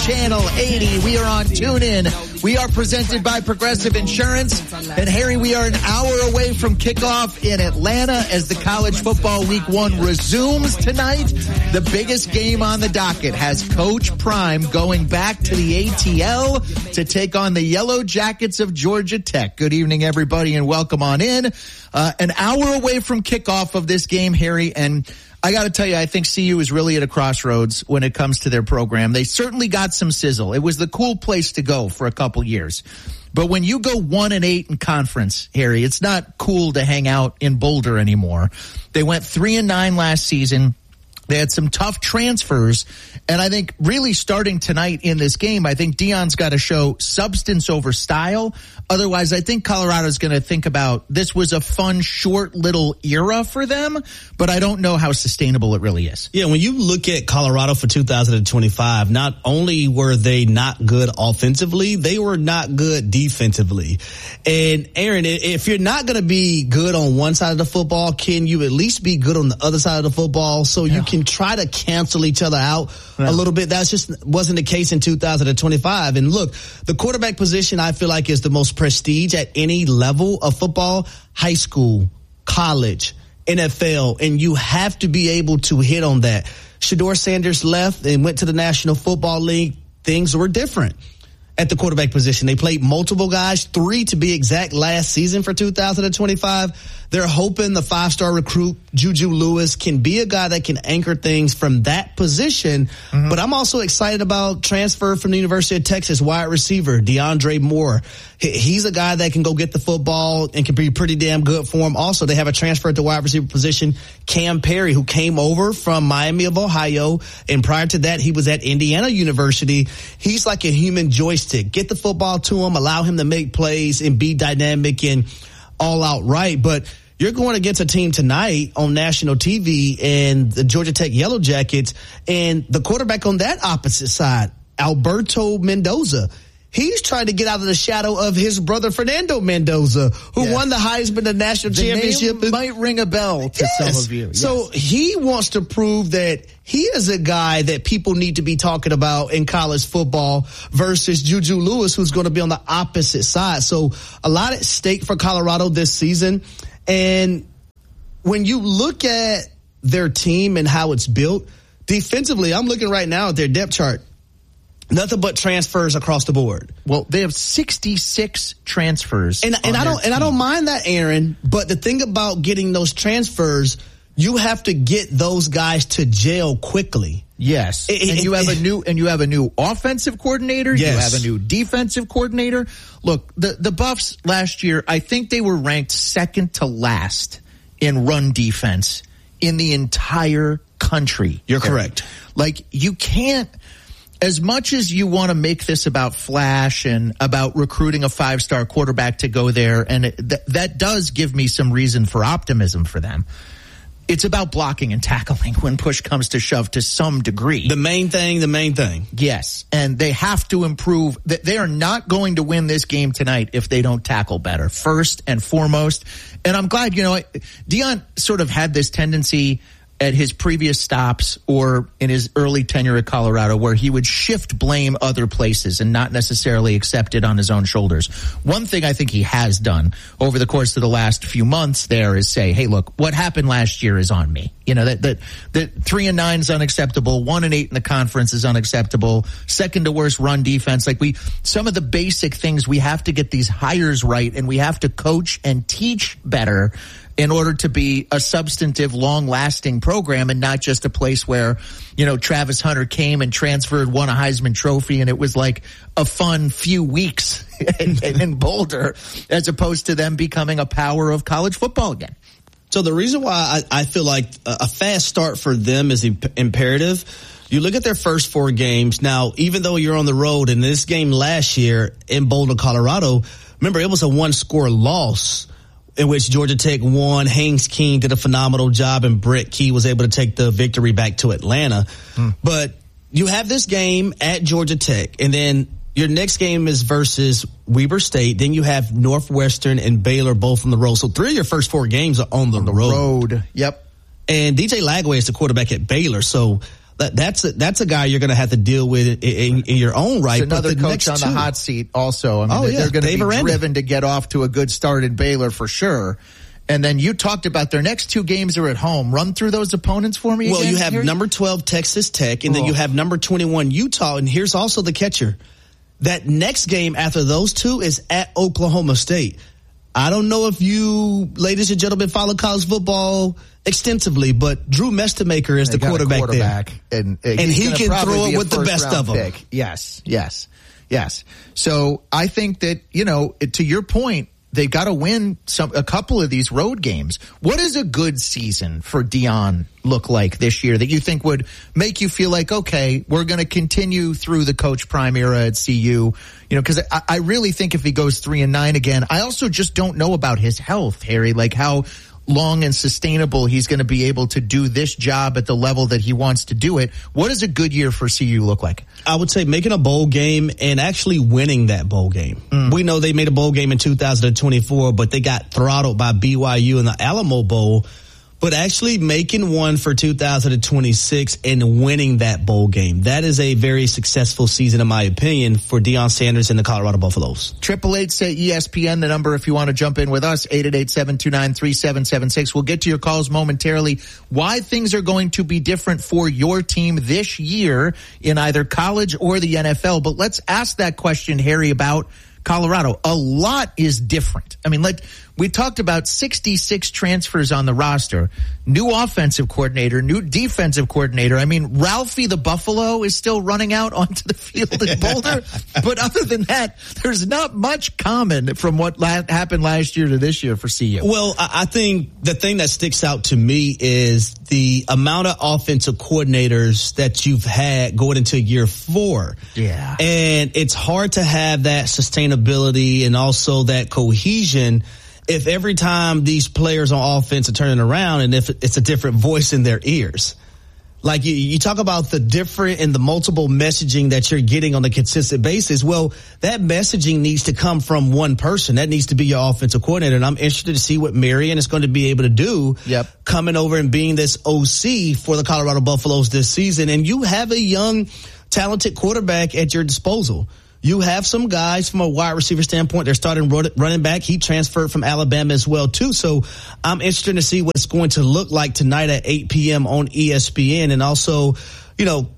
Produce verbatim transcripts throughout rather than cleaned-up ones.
Channel eighty. We are on TuneIn. We are presented by Progressive Insurance. And Harry, we are an hour away from kickoff in Atlanta as the college football week one resumes tonight. The biggest game on the docket has Coach Prime going back to the A T L to take on the Yellow Jackets of Georgia Tech. Good evening, everybody, and welcome on in. Uh, an hour away from kickoff of this game, Harry, and I got to tell you, I think C U is really at a crossroads when it comes to their program. They certainly got some sizzle. It was the cool place to go for a couple years. But when you go one and eight in conference, Harry, it's not cool to hang out in Boulder anymore. They went three and nine last season. They had some tough transfers. And I think really starting tonight in this game, I think Deion's got to show substance over style. Otherwise, I think Colorado's going to think about this was a fun, short little era for them, but I don't know how sustainable it really is. Yeah, when you look at Colorado for two thousand twenty-five, not only were they not good offensively, they were not good defensively. And Aaron, if you're not going to be good on one side of the football, can you at least be good on the other side of the football so you yeah. can try to cancel each other out yeah. a little bit? That just wasn't the case in two thousand twenty-five. And look, the quarterback position I feel like is the most prestige at any level of football, high school, college, N F L, and you have to be able to hit on that. Shedeur Sanders left and went to the National Football League. Things were different at the quarterback position. They played multiple guys, three to be exact, last season for two thousand twenty-five. They're hoping the five-star recruit, Juju Lewis, can be a guy that can anchor things from that position. Mm-hmm. But I'm also excited about transfer from the University of Texas wide receiver, DeAndre Moore. He's a guy that can go get the football and can be pretty damn good for him. Also, they have a transfer at the wide receiver position, Cam Perry, who came over from Miami of Ohio. And prior to that, he was at Indiana University. He's like a human joystick. Get the football to him, allow him to make plays and be dynamic and all out right. But you're going against a team tonight on national T V and the Georgia Tech Yellow Jackets, and the quarterback on that opposite side, Alberto Mendoza. He's trying to get out of the shadow of his brother, Fernando Mendoza, who yes. won the Heisman, the national the championship. Name might ring a bell to yes. some of you. Yes. So he wants to prove that he is a guy that people need to be talking about in college football versus Juju Lewis, who's going to be on the opposite side. So a lot at stake for Colorado this season. And when you look at their team and how it's built, defensively, I'm looking right now at their depth chart. Nothing but transfers across the board. Well, they have sixty-six transfers. And, and I don't, team. and I don't mind that, Aaron. But the thing about getting those transfers, you have to get those guys to jail quickly. Yes. It, and it, you have it, a new, and you have a new offensive coordinator. Yes. You have a new defensive coordinator. Look, the, the Buffs last year, I think they were ranked second to last in run defense in the entire country. You're correct. Like, you can't, as much as you want to make this about flash and about recruiting a five-star quarterback to go there, and it, th- that does give me some reason for optimism for them. It's about blocking and tackling when push comes to shove to some degree. The main thing, the main thing. Yes, and they have to improve. They are not going to win this game tonight if they don't tackle better, first and foremost. And I'm glad, you know, Deion sort of had this tendency at his previous stops or in his early tenure at Colorado where he would shift blame other places and not necessarily accept it on his own shoulders. One thing I think he has done over the course of the last few months there is say, hey, look, what happened last year is on me. You know, that, that, that three and nine is unacceptable. One and eight in the conference is unacceptable. Second to worst run defense. Like we, some of the basic things, we have to get these hires right and we have to coach and teach better in order to be a substantive, long-lasting program and not just a place where, you know, Travis Hunter came and transferred, won a Heisman Trophy, and it was like a fun few weeks in, in Boulder, as opposed to them becoming a power of college football again. So the reason why I, I feel like a fast start for them is imp- imperative. You look at their first four games. Now, even though you're on the road in this game last year in Boulder, Colorado, remember it was a one-score loss in which Georgia Tech won. Haynes King did a phenomenal job, and Brett Key was able to take the victory back to Atlanta. Hmm. But you have this game at Georgia Tech, and then your next game is versus Weber State. Then you have Northwestern and Baylor both on the road. So three of your first four games are on the, on the road. road. Yep. And D J Lagway is the quarterback at Baylor. So that, that's a, that's a guy you're going to have to deal with in, in, in your own right. It's another but the coach on two, the hot seat also. I mean, oh, they're, yeah, they're going to be Aranda. driven to get off to a good start in Baylor for sure. And then you talked about their next two games are at home. Run through those opponents for me Well, again, you have Harry? number twelve, Texas Tech, and oh. then you have number twenty-one, Utah. And here's also the catcher. That next game after those two is at Oklahoma State. I don't know if you, ladies and gentlemen, follow college football extensively, but Drew Mestemaker is they the quarterback, quarterback there. And, and he can throw it with the best of them. Pick. Yes, yes, yes. So I think that, you know, to your point, they've got to win some a couple of these road games. What does a good season for Deion look like this year that you think would make you feel like, okay, we're going to continue through the Coach Prime era at C U? You know, because I, I really think if he goes three and nine again, I also just don't know about his health, Harry, like how long and sustainable he's going to be able to do this job at the level that he wants to do it. What does a good year for C U look like? I would say making a bowl game and actually winning that bowl game. Mm. We know they made a bowl game in two thousand twenty-four, but they got throttled by B Y U in the Alamo Bowl. But actually making one for two thousand twenty-six and winning that bowl game. That is a very successful season, in my opinion, for Deion Sanders and the Colorado Buffaloes. Triple eight say E S P N, the number if you want to jump in with us, eight eight eight, seven two nine, three seven seven six. We'll get to your calls momentarily. Why things are going to be different for your team this year in either college or the N F L. But let's ask that question, Harry, about Colorado. A lot is different. I mean, like we talked about sixty-six transfers on the roster, new offensive coordinator, new defensive coordinator. I mean, Ralphie the Buffalo is still running out onto the field in Boulder. But other than that, there's not much common from what la- happened last year to this year for C U. Well, I think the thing that sticks out to me is the amount of offensive coordinators that you've had going into year four. Yeah. And it's hard to have that sustainability and also that cohesion if every time these players on offense are turning around and if it's a different voice in their ears. Like you, you talk about the different and the multiple messaging that you're getting on a consistent basis. Well, that messaging needs to come from one person. That needs to be your offensive coordinator. And I'm interested to see what Marion is going to be able to do yep. coming over and being this O C for the Colorado Buffaloes this season. And you have a young, talented quarterback at your disposal. You have some guys from a wide receiver standpoint. They're starting running back. He transferred from Alabama as well, too. So I'm interested to see what it's going to look like tonight at eight p.m. on E S P N. And also, you know,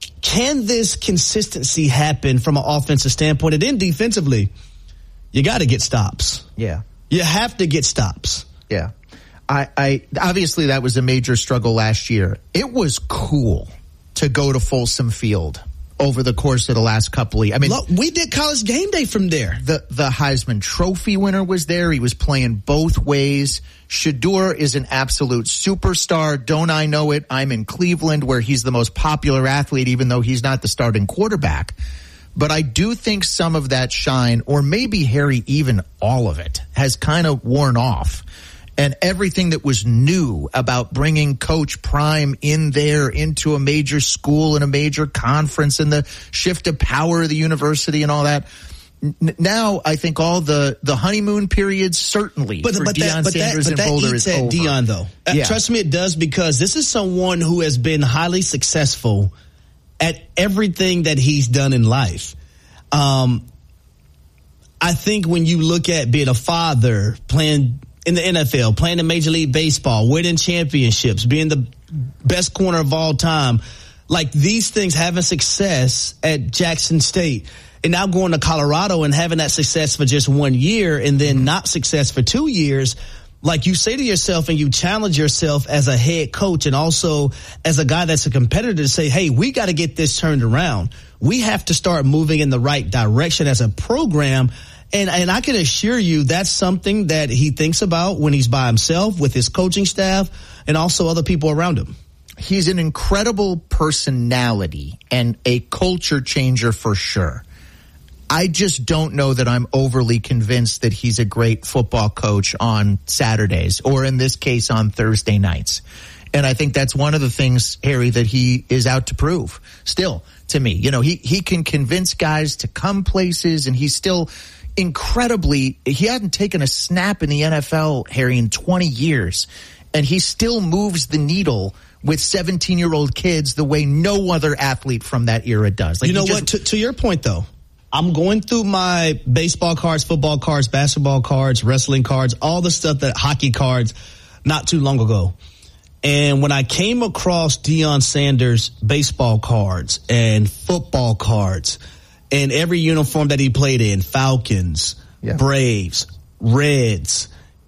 can this consistency happen from an offensive standpoint? And then defensively, you got to get stops. Yeah. You have to get stops. Yeah. I, I obviously that was a major struggle last year. It was cool to go to Folsom Field over the course of the last couple of years. I mean, Look, we did College Game Day from there. The the Heisman Trophy winner was there. He was playing both ways. Shedeur is an absolute superstar. Don't I know it? I'm in Cleveland where he's the most popular athlete, even though he's not the starting quarterback. But I do think some of that shine, or maybe Harry, even all of it, has kind of worn off. And everything that was new about bringing Coach Prime in there into a major school and a major conference and the shift of power of the university and all that. N- now, I think all the, the honeymoon periods certainly but, for but Deion that, but Sanders that, but and Boulder that is eats at over. Deion, though. Yeah. Uh, trust me, it does, because this is someone who has been highly successful at everything that he's done in life. Um, I think when you look at being a father, playing in the N F L, playing in Major League Baseball, winning championships, being the best corner of all time, like these things, having success at Jackson State, and now going to Colorado and having that success for just one year and then not success for two years, like you say to yourself and you challenge yourself as a head coach and also as a guy that's a competitor to say, hey, we got to get this turned around. We have to start moving in the right direction as a program. And and I can assure you that's something that he thinks about when he's by himself with his coaching staff and also other people around him. He's an incredible personality and a culture changer for sure. I just don't know that I'm overly convinced that he's a great football coach on Saturdays or in this case on Thursday nights. And I think that's one of the things, Harry, that he is out to prove still to me. You know, he, he can convince guys to come places and he's still incredibly, he hadn't taken a snap in the N F L, Harry, in twenty years, and he still moves the needle with seventeen-year-old kids the way no other athlete from that era does. Like, you know just, what? To, to your point, though, I'm going through my baseball cards, football cards, basketball cards, wrestling cards, all the stuff that hockey cards not too long ago. And when I came across Deion Sanders baseball cards and football cards and every uniform that he played in, Falcons, yeah. Braves, Reds,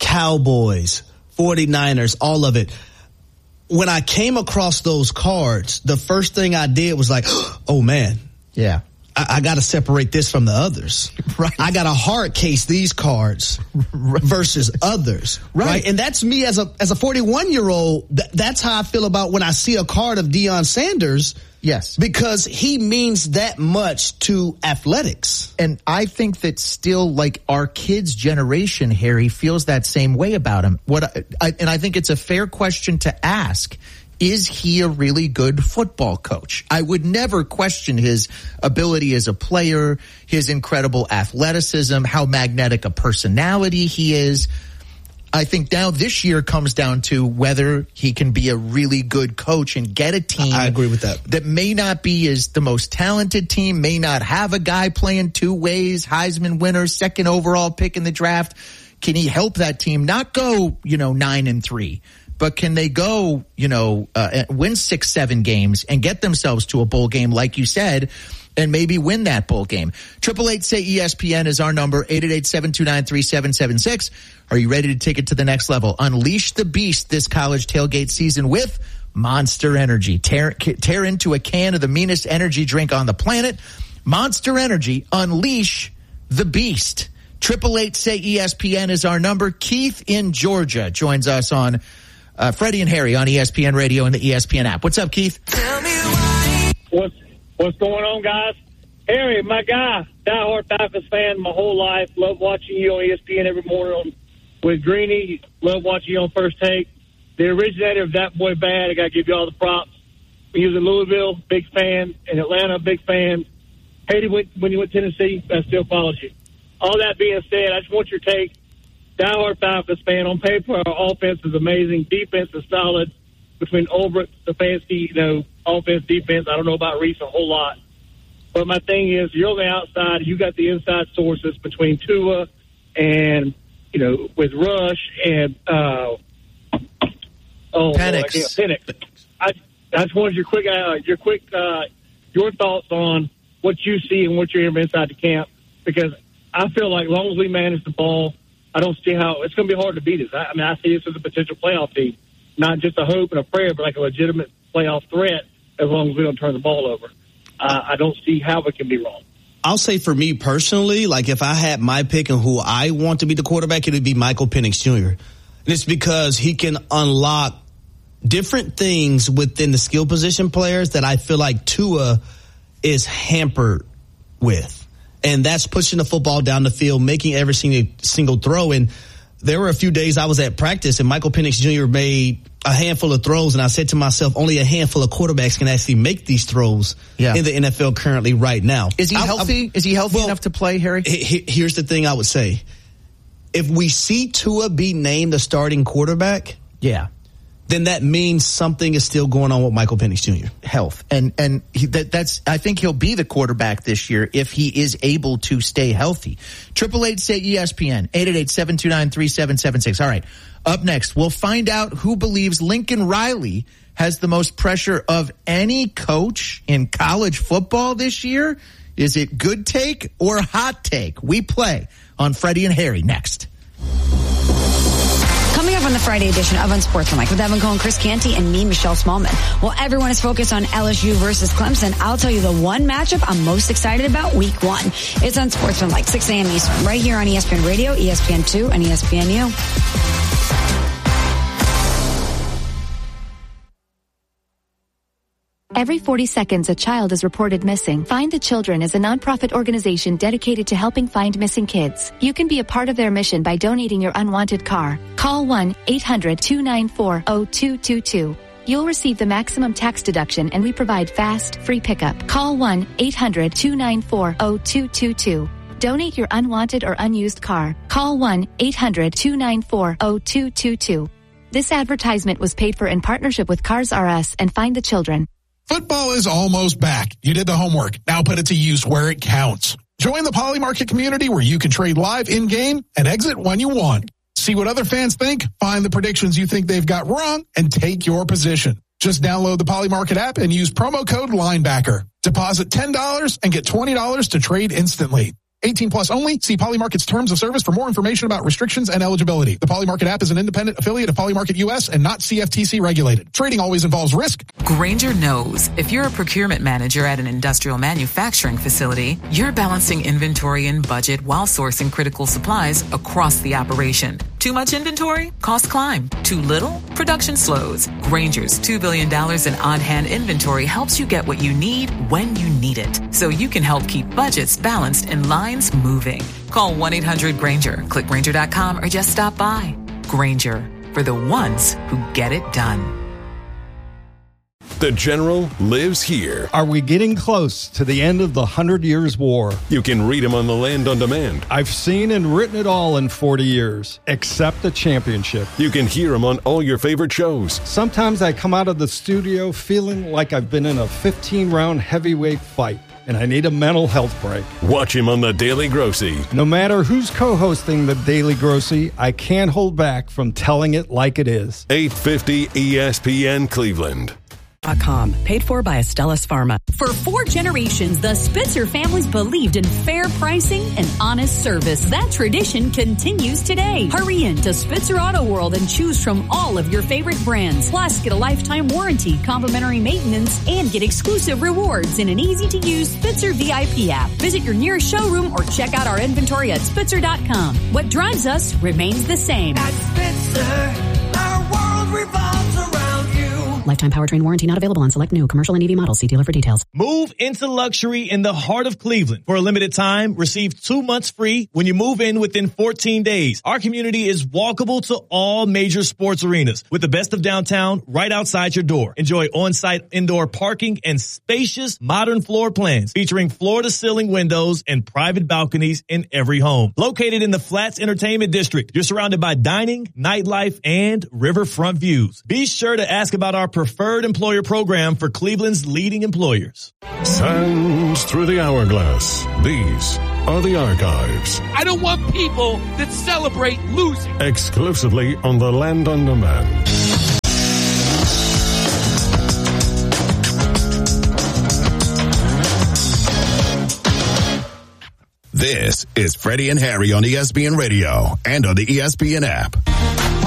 Cowboys, forty-niners, all of it. When I came across those cards, the first thing I did was like, oh man. Yeah. I, I got to separate this from the others. Right. I got to hard case these cards versus others. Right. right. And that's me as a as a forty-one year old. Th- that's how I feel about when I see a card of Deion Sanders. Yes. Because he means that much to athletics. And I think that still, like, our kids' generation, Harry, feels that same way about him. What I, I, and I think it's a fair question to ask. Is he a really good football coach? I would never question his ability as a player, his incredible athleticism, how magnetic a personality he is. I think now this year comes down to whether he can be a really good coach and get a team. I agree with that. That may not be as the most talented team, may not have a guy playing two ways, Heisman winner, second overall pick in the draft. Can he help that team not go, you know, nine and three? But can they go, you know, uh, win six, seven games and get themselves to a bowl game, like you said, and maybe win that bowl game? Triple eight say E S P N is our number, eight eight eight, seven two nine, three seven seven six. Are you ready to take it to the next level? Unleash the beast this college tailgate season with Monster Energy. Tear, tear into a can of the meanest energy drink on the planet. Monster Energy, unleash the beast. Triple eight say E S P N is our number. Keith in Georgia joins us on Uh, Freddie and Harry on E S P N Radio and the E S P N app. What's up, Keith? Tell me why. What's, what's going on, guys? Harry, my guy, diehard Falcons fan my whole life. Love watching you on E S P N every morning on, with Greeny. Love watching you on First Take. The originator of That Boy Bad, I got to give you all the props. When you was in Louisville, big fan. In Atlanta, big fan. Hated when, when you went to Tennessee, I still followed you. All that being said, I just want your take. Diehard Falcons fan. On paper, our offense is amazing. Defense is solid. Between Ulbrich, Stefanski, you know, offense, defense, I don't know about Reese a whole lot. But my thing is, you're on the outside. You got the inside sources between Tua and, you know, with Rush and, uh, oh, Penix. Lord, I, Penix. I, I just wanted your quick, uh, your quick, uh, your thoughts on what you see and what you're hearing inside the camp, because I feel like as long as we manage the ball, I don't see how it's going to be hard to beat us. I, I mean, I see this as a potential playoff team, not just a hope and a prayer, but like a legitimate playoff threat as long as we don't turn the ball over. Uh, I don't see how it can be wrong. I'll say for me personally, like if I had my pick and who I want to be the quarterback, it would be Michael Penix Junior And it's because he can unlock different things within the skill position players that I feel like Tua is hampered with. And that's pushing the football down the field, making every single, single throw. And there were a few days I was at practice and Michael Penix Junior made a handful of throws. And I said to myself, only a handful of quarterbacks can actually make these throws yeah. in the N F L currently right now. Is he I, healthy? I, Is he healthy well, enough to play, Harry? He, here's the thing I would say. If we see Tua be named the starting quarterback, yeah, then that means something is still going on with Michael Penix Junior Health. And and he, that, that's I think he'll be the quarterback this year if he is able to stay healthy. Triple eight say E S P N, eight eight eight, seven two nine, three seven seven six. All right. Up next, we'll find out who believes Lincoln Riley has the most pressure of any coach in college football this year. Is it good take or hot take? We play on Freddie and Harry next. Coming up on the Friday edition of Unsportsmanlike with Evan Cohen, Chris Canty, and me, Michelle Smallman. While everyone is focused on L S U versus Clemson, I'll tell you the one matchup I'm most excited about week one. It's Unsportsmanlike, six a.m. Eastern, right here on E S P N Radio, E S P N two, and E S P N U. Every forty seconds, a child is reported missing. Find the Children is a nonprofit organization dedicated to helping find missing kids. You can be a part of their mission by donating your unwanted car. Call one eight hundred, two nine four, zero two two two. You'll receive the maximum tax deduction, and we provide fast, free pickup. Call one eight hundred, two nine four, zero two two two. Donate your unwanted or unused car. Call one eight hundred, two nine four, zero two two two. This advertisement was paid for in partnership with Cars R Us and Find the Children. Football is almost back. You did the homework. Now put it to use where it counts. Join the Poly Market community where you can trade live in-game and exit when you want. See what other fans think, find the predictions you think they've got wrong, and take your position. Just download the Poly Market app and use promo code Linebacker. Deposit ten dollars and get twenty dollars to trade instantly. eighteen plus only. See Poly Market's terms of service for more information about restrictions and eligibility. The Poly Market app is an independent affiliate of Poly Market U S and not C F T C regulated. Trading always involves risk. Grainger knows if you're a procurement manager at an industrial manufacturing facility, you're balancing inventory and budget while sourcing critical supplies across the operation. Too much inventory? Costs climb. Too little? Production slows. Grainger's two billion dollars in on-hand inventory helps you get what you need when you need it, so you can help keep budgets balanced and lines moving. Call one eight hundred Grainger, click Grainger dot com, or just stop by. Grainger, for the ones who get it done. The General lives here. Are we getting close to the end of the Hundred Years' War? You can read him on the Land on Demand. I've seen and written it all in forty years, except the championship. You can hear him on all your favorite shows. Sometimes I come out of the studio feeling like I've been in a fifteen-round heavyweight fight, and I need a mental health break. Watch him on The Daily Grossy. No matter who's co-hosting The Daily Grossy, I can't hold back from telling it like it is. eight fifty E S P N Cleveland. Com, paid for by Astellas Pharma. For four generations, the Spitzer families believed in fair pricing and honest service. That tradition continues today. Hurry in to Spitzer Auto World and choose from all of your favorite brands. Plus, get a lifetime warranty, complimentary maintenance, and get exclusive rewards in an easy-to-use Spitzer V I P app. Visit your nearest showroom or check out our inventory at Spitzer dot com. What drives us remains the same. At Spitzer, our world revolves around you. Lifetime powertrain warranty not available on select new commercial and E V models. See dealer for details. Move into luxury in the heart of Cleveland. For a limited time, receive two months free when you move in within fourteen days. Our community is walkable to all major sports arenas with the best of downtown right outside your door. Enjoy on-site indoor parking and spacious modern floor plans featuring floor-to-ceiling windows and private balconies in every home. Located in the Flats Entertainment District, you're surrounded by dining, nightlife, and riverfront views. Be sure to ask about our preferred employer program for Cleveland's leading employers. Sands through the hourglass. These are the archives. I don't want people that celebrate losing. Exclusively on the Land on Demand. This is Freddie and Harry on E S P N Radio and on the E S P N app.